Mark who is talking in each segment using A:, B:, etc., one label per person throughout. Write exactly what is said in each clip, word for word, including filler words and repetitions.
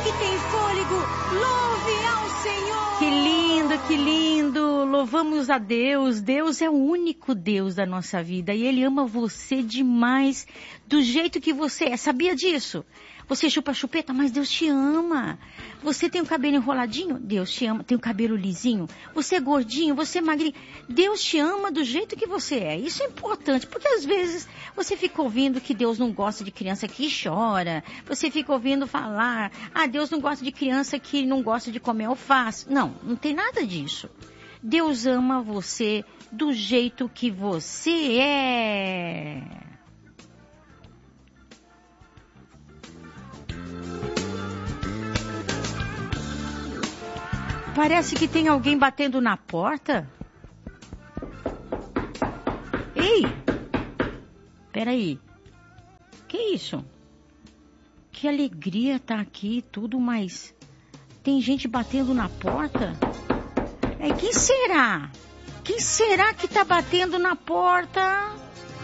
A: que tem fôlego, louve ao Senhor.
B: Que lindo, que lindo. Louvamos a Deus. Deus é o único Deus da nossa vida e Ele ama você demais do jeito que você é. Sabia disso? Você chupa chupeta, mas Deus te ama. Você tem o cabelo enroladinho? Deus te ama. Tem o cabelo lisinho? Você é gordinho? Você é magrinho? Deus te ama do jeito que você é. Isso é importante, porque às vezes você fica ouvindo que Deus não gosta de criança que chora. Você fica ouvindo falar, ah, Deus não gosta de criança que não gosta de comer alface. Não, não tem nada disso. Deus ama você do jeito que você é. Parece que tem alguém batendo na porta. Ei! Peraí. Que isso? Que alegria tá aqui tudo, mas tem gente batendo na porta? É, quem será? Quem será que tá batendo na porta?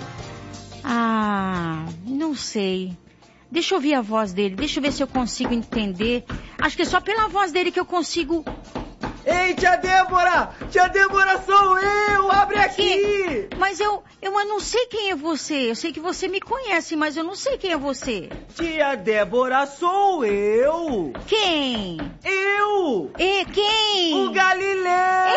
B: Ah, não sei. Deixa eu ouvir a voz dele, deixa eu ver se eu consigo entender. Acho que é só pela voz dele que eu consigo...
C: Ei, tia Débora! Tia Débora, sou eu! Abre aqui!
B: Que? Mas eu, eu não sei quem é você. Eu sei que você me conhece, mas eu não sei quem é você.
C: Tia Débora, sou eu!
B: Quem?
C: Eu!
B: E quem?
C: O Galileu!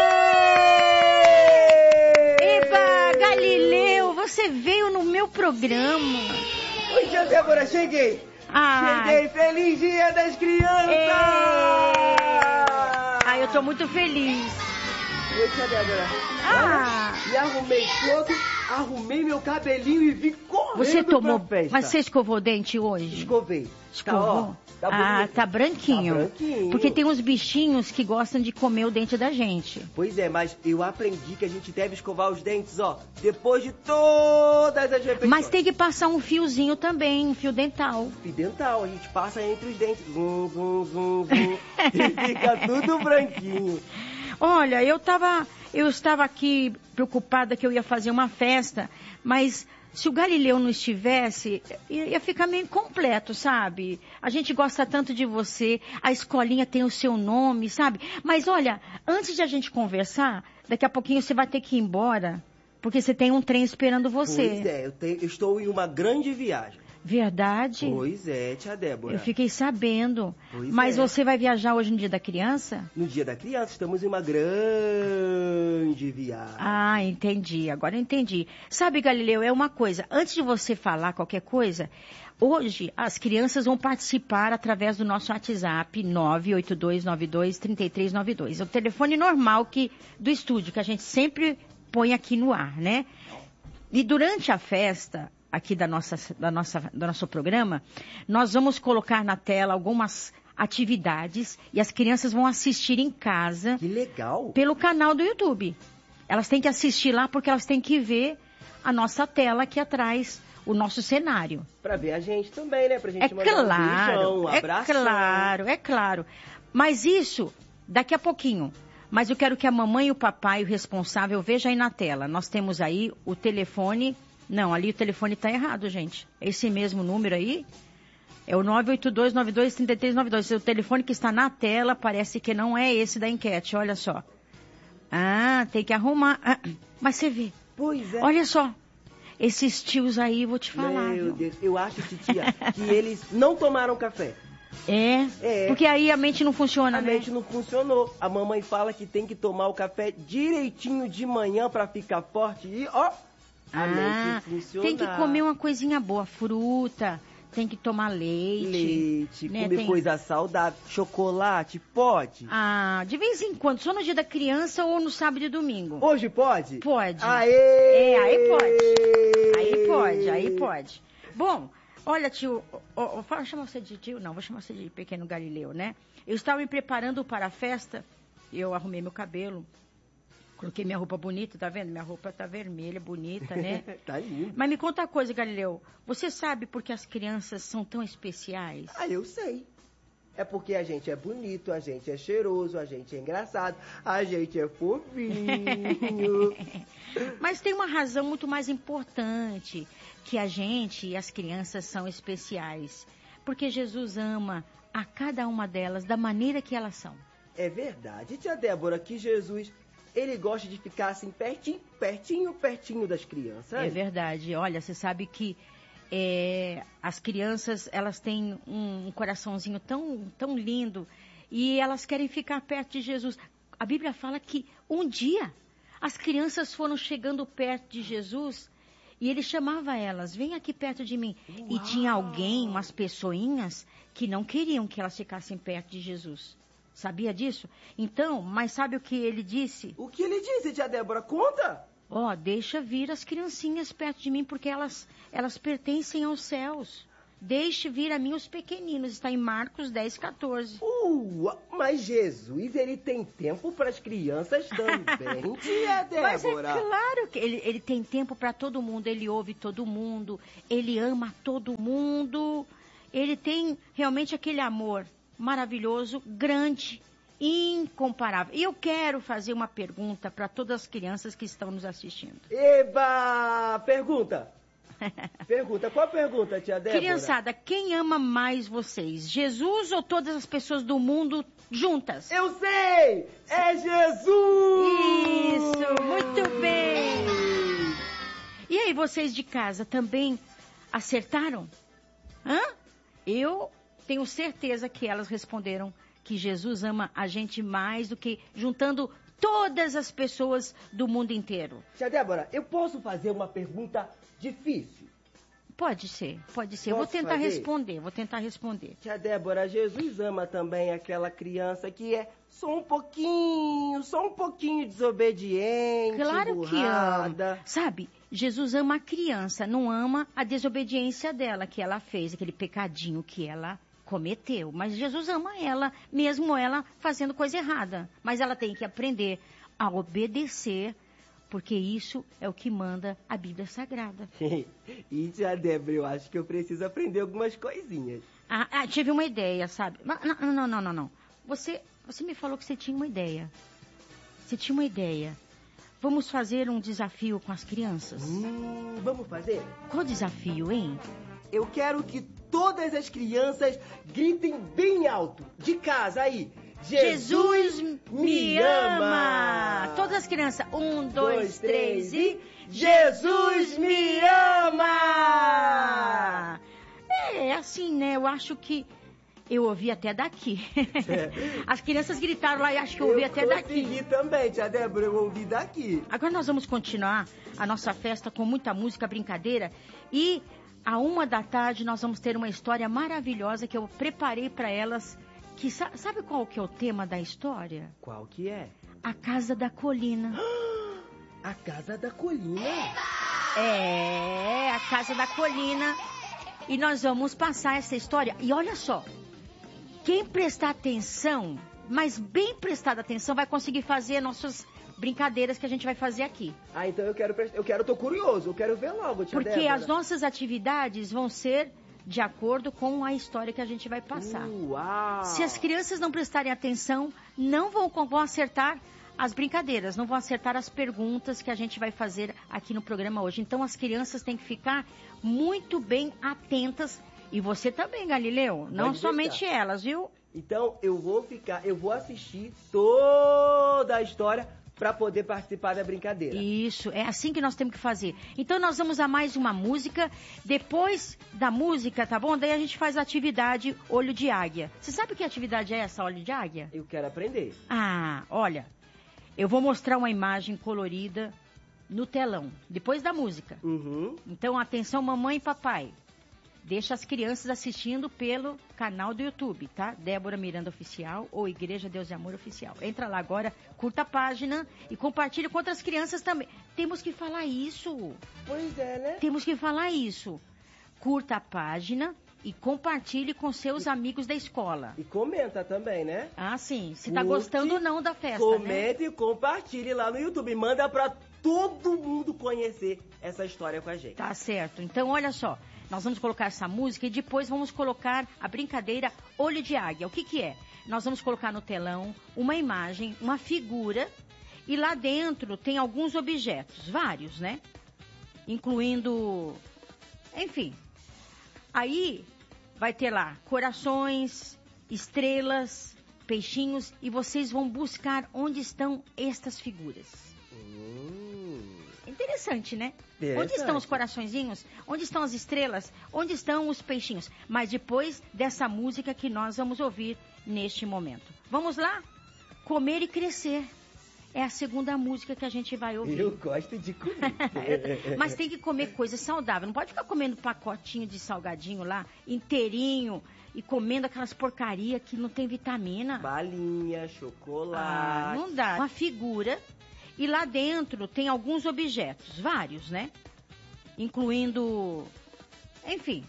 B: Eba, Galileu, você veio no meu programa.
C: Oi, tia Débora, cheguei!
B: Ah.
C: Cheguei! Feliz Dia das Crianças!
B: É. Ah, eu tô muito feliz.
C: Oi, tia Débora.
B: Ah.
C: Olha, me arrumei todo, arrumei meu cabelinho e vim correndo
B: Você tomou...
C: pra festa.
B: Mas você escovou o dente hoje?
C: Escovei.
B: Escovou?
C: Tá, ó, tá
B: ah,
C: bonito.
B: tá branquinho.
C: Tá branquinho.
B: Porque tem uns bichinhos que gostam de comer o dente da gente.
C: Pois é, mas eu aprendi que a gente deve escovar os dentes, ó, depois de todas as refeições.
B: Mas tem que passar um fiozinho também, um fio dental.
C: Fio dental, a gente passa entre os dentes. Zum, zum, zum, zum, e fica tudo branquinho.
B: Olha, eu tava, eu estava aqui preocupada que eu ia fazer uma festa, mas se o Galileu não estivesse, ia ficar meio incompleto, sabe? A gente gosta tanto de você, a escolinha tem o seu nome, sabe? Mas olha, antes de a gente conversar, daqui a pouquinho você vai ter que ir embora, porque você tem um trem esperando você.
C: Pois é, eu, tenho, eu estou em uma grande viagem.
B: Verdade?
C: Pois é, tia Débora.
B: Eu fiquei sabendo.
C: Pois
B: Mas
C: é.
B: você vai viajar hoje no Dia da Criança?
C: No Dia da Criança, estamos em uma grande viagem.
B: Ah, entendi. Agora eu entendi. Sabe, Galileu, é uma coisa. Antes de você falar qualquer coisa, hoje as crianças vão participar através do nosso WhatsApp nove oito dois nove dois três três nove dois. É o telefone normal que, do estúdio, que a gente sempre põe aqui no ar, né? E durante a festa aqui da nossa, da nossa, do nosso programa, nós vamos colocar na tela algumas atividades e as crianças vão assistir em casa.
C: Que legal!
B: Pelo canal do YouTube. Elas têm que assistir lá porque elas têm que ver a nossa tela aqui atrás, o nosso cenário.
C: Pra ver a gente também, né? Pra gente
B: É
C: mandar
B: claro,
C: um beijão, um
B: é
C: abração.
B: claro, é claro. Mas isso, daqui a pouquinho. Mas eu quero que a mamãe e o papai, o responsável, vejam aí na tela. Nós temos aí o telefone... Não, ali o telefone está errado, gente. Esse mesmo número aí é o nove oito dois nove dois três três nove dois. O telefone que está na tela parece que não é esse da enquete, olha só. Ah, tem que arrumar. Ah, mas você vê.
C: Pois é.
B: Olha só. Esses tios aí, vou te falar.
C: Meu
B: viu?
C: Deus, eu acho, titia, que eles não tomaram café.
B: É?
C: É.
B: Porque aí a mente não funciona,
C: A
B: né?
C: mente não funcionou. A mamãe fala que tem que tomar o café direitinho de manhã pra ficar forte e, ó... A
B: Ah,
C: mente funciona.
B: tem que comer uma coisinha boa, fruta, tem que tomar leite.
C: Leite,
B: né?
C: comer
B: Tem...
C: coisa saudável, chocolate, pode?
B: Ah, de vez em quando, só no dia da criança ou no sábado e domingo.
C: Hoje pode?
B: Pode.
C: Aê!
B: É, aí pode. Aí pode, aí pode. Bom, olha, tio, ó, ó, fala, chama você de tio? Não, vou chamar você de pequeno Galileu, né? Eu estava me preparando para a festa, eu arrumei meu cabelo. Coloquei minha roupa bonita, tá vendo? Minha roupa tá vermelha, bonita, né?
C: Tá lindo.
B: Mas me conta uma coisa, Galileu. Você sabe por que as crianças são tão especiais?
C: Ah, eu sei. É porque a gente é bonito, a gente é cheiroso, a gente é engraçado, a gente é fofinho.
B: Mas tem uma razão muito mais importante, que a gente e as crianças são especiais. Porque Jesus ama a cada uma delas da maneira que elas são.
C: É verdade, tia Débora, que Jesus, ele gosta de ficar assim pertinho, pertinho, pertinho das crianças.
B: É verdade. Olha, você sabe que é, as crianças, elas têm um, um coraçãozinho tão, tão lindo e elas querem ficar perto de Jesus. A Bíblia fala que um dia as crianças foram chegando perto de Jesus e ele chamava elas, vem aqui perto de mim. Uau. E tinha alguém, umas pessoinhas, que não queriam que elas ficassem perto de Jesus. Sabia disso? Então, mas sabe o que ele disse?
C: O que ele disse, tia Débora? Conta!
B: Ó, oh, deixa vir as criancinhas perto de mim, porque elas, elas pertencem aos céus. Deixe vir a mim os pequeninos. Está em Marcos dez, quatorze.
C: Uh, mas Jesus, ele tem tempo para as crianças também, tia Débora.
B: Mas é claro que ele, ele tem tempo para todo mundo. Ele ouve todo mundo. Ele ama todo mundo. Ele tem realmente aquele amor maravilhoso, grande, incomparável. E eu quero fazer uma pergunta para todas as crianças que estão nos assistindo.
C: Eba! Pergunta! Pergunta, qual a pergunta, tia Débora?
B: Criançada, quem ama mais vocês? Jesus ou todas as pessoas do mundo juntas?
C: Eu sei! É Jesus!
B: Isso, muito bem! E aí, vocês de casa também acertaram? Hã? Eu tenho certeza que elas responderam que Jesus ama a gente mais do que juntando todas as pessoas do mundo inteiro.
C: Tia Débora, eu posso fazer uma pergunta difícil?
B: Pode ser, pode ser.
C: Posso
B: vou tentar
C: fazer?
B: responder, vou tentar responder.
C: Tia Débora, Jesus ama também aquela criança que é só um pouquinho, só um pouquinho desobediente,
B: Claro
C: burrada.
B: que ama. Sabe, Jesus ama a criança, não ama a desobediência dela, que ela fez, aquele pecadinho que ela cometeu. Mas Jesus ama ela, mesmo ela fazendo coisa errada. Mas ela tem que aprender a obedecer, porque isso é o que manda a Bíblia Sagrada.
C: E tia Débora, eu acho que eu preciso aprender algumas coisinhas.
B: Ah, ah, tive uma ideia, sabe? Não, não, não, não, não. Você, você me falou que você tinha uma ideia. Você tinha uma ideia. Vamos fazer um desafio com as crianças?
C: Hum, vamos fazer?
B: Qual desafio, hein?
C: Eu quero que todas as crianças gritem bem alto, de casa aí. Jesus, Jesus me ama.
B: ama! Todas as crianças. Um, dois, dois três, três e...
C: Jesus me ama!
B: É, assim, né? Eu acho que... Eu ouvi até daqui. É. As crianças gritaram lá e acho que eu ouvi eu até daqui.
C: Eu consegui também, tia Débora, eu ouvi daqui.
B: Agora nós vamos continuar a nossa festa com muita música, brincadeira. E à uma da tarde nós vamos ter uma história maravilhosa que eu preparei para elas. Que sabe qual que é o tema da história?
C: Qual que é?
B: A Casa da Colina.
C: A Casa da Colina?
B: É, a Casa da Colina. E nós vamos passar essa história. E olha só, quem prestar atenção, mas bem prestada atenção, vai conseguir fazer nossas brincadeiras que a gente vai fazer aqui.
C: Ah, então eu quero, eu quero, tô curioso, eu quero ver logo, tia
B: Porque
C: Débora.
B: as nossas atividades vão ser de acordo com a história que a gente vai passar.
C: Uau!
B: Se as crianças não prestarem atenção, não vão, vão acertar as brincadeiras, não vão acertar as perguntas que a gente vai fazer aqui no programa hoje. Então as crianças têm que ficar muito bem atentas. E você também, Galileu, não
C: Pode
B: somente
C: deixar.
B: elas, viu?
C: Então eu vou ficar, eu vou assistir toda a história para poder participar da brincadeira.
B: Isso, é assim que nós temos que fazer. Então nós vamos a mais uma música. Depois da música, tá bom? Daí a gente faz a atividade Olho de Águia. Você sabe que atividade é essa, Olho de Águia?
C: Eu quero aprender.
B: Ah, olha, eu vou mostrar uma imagem colorida no telão, depois da música.
C: Uhum.
B: Então, atenção, mamãe e papai. Deixa as crianças assistindo pelo canal do YouTube, tá? Débora Miranda Oficial ou Igreja Deus e Amor Oficial. Entra lá agora, curta a página e compartilha com outras crianças também. Temos que falar isso.
C: Pois é, né?
B: Temos que falar isso. Curta a página e compartilhe com seus amigos da escola.
C: E comenta também, né?
B: Ah, sim. Se tá gostando ou não da festa,
C: comenta
B: né?
C: E compartilhe lá no YouTube. Manda pra todo mundo conhecer essa história com a gente.
B: Tá certo. Então, olha só. Nós vamos colocar essa música e depois vamos colocar a brincadeira Olho de Águia. O que que é? Nós vamos colocar no telão uma imagem, uma figura, e lá dentro tem alguns objetos, vários, né? Incluindo, enfim. Aí vai ter lá corações estrelas, peixinhos, e vocês vão buscar onde estão estas figuras.
C: Hum.
B: Interessante, né?
C: Interessante.
B: Onde estão os coraçõezinhos? Onde estão as estrelas? Onde estão os peixinhos? Mas depois dessa música que nós vamos ouvir neste momento. Vamos lá? Comer e crescer. É a segunda música que a gente vai ouvir.
C: Eu gosto de comer.
B: Mas tem que comer coisa saudável. Não pode ficar comendo pacotinho de salgadinho lá, inteirinho, e comendo aquelas porcaria que não tem vitamina.
C: Balinha, chocolate.
B: Ah, não dá. Uma figura. E lá dentro tem alguns objetos, vários, né? Incluindo, enfim.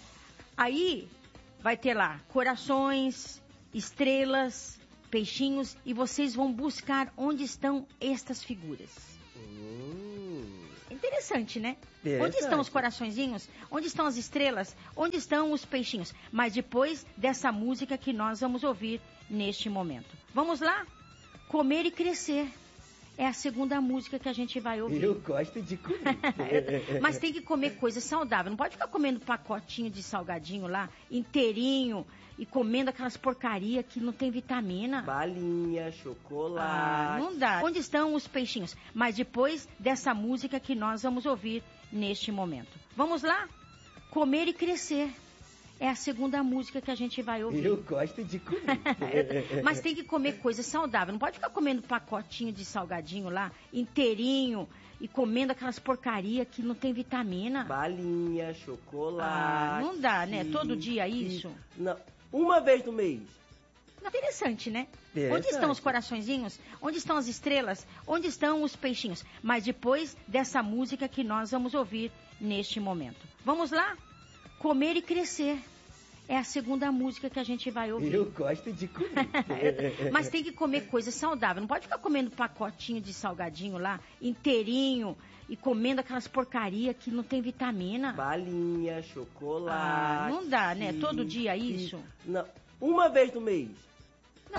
B: Aí vai ter lá corações, estrelas, peixinhos, e vocês vão buscar onde estão estas figuras.
C: Hum.
B: Interessante, né?
C: Interessante.
B: Onde estão os coraçõezinhos? Onde estão as estrelas? Onde estão os peixinhos? Mas depois dessa música que nós vamos ouvir neste momento. Vamos lá? Comer e crescer. É a segunda música que a gente vai ouvir.
C: Eu gosto de comer.
B: Mas tem que comer coisa saudável. Não pode ficar comendo pacotinho de salgadinho lá, inteirinho, e comendo aquelas porcaria que não tem vitamina.
C: Balinha, chocolate.
B: Ah, não dá. Onde estão os peixinhos? Mas depois dessa música que nós vamos ouvir neste momento. Vamos lá? Comer e crescer. É a segunda música que a gente vai ouvir.
C: Eu gosto de comer.
B: Mas tem que comer coisa saudável. Não pode ficar comendo pacotinho de salgadinho lá, inteirinho, e comendo aquelas porcaria que não tem vitamina.
C: Balinha, chocolate. Ah,
B: não dá, né? Todo dia isso.
C: Não. Uma vez no mês.
B: Interessante, né?
C: Interessante.
B: Onde estão os coraçõezinhos? Onde estão as estrelas? Onde estão os peixinhos? Mas depois dessa música que nós vamos ouvir neste momento. Vamos lá? Comer e crescer. É a segunda música que a gente vai ouvir.
C: Eu gosto de comer.
B: Mas tem que comer coisa saudável. Não pode ficar comendo pacotinho de salgadinho lá, inteirinho, e comendo aquelas porcaria que não tem vitamina.
C: Balinha, chocolate.
B: Ah, não dá, né? Todo dia isso.
C: Não. Uma vez no mês.